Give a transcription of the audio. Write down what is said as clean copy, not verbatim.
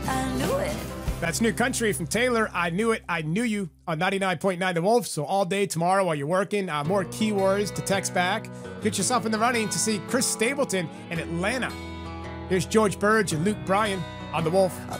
I knew it. That's New Country from Taylor. I Knew It, I Knew You on 99.9 The Wolf. So all day tomorrow while you're working, more keywords to text back. Get yourself in the running to see Chris Stapleton in Atlanta. Here's George Burge and Luke Bryan on The Wolf.